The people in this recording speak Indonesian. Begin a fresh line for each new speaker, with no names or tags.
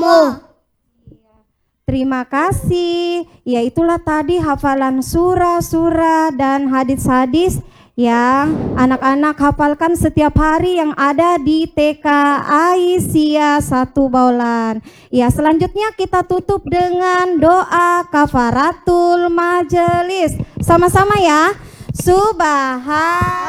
ilmu.
Terima kasih. Ya itulah tadi hafalan surah-surah dan hadis-hadis yang anak-anak hafalkan setiap hari yang ada di TK Aisyah 1 Baulan. Ya, selanjutnya kita tutup dengan doa kafaratul majelis. Sama-sama ya. Subhan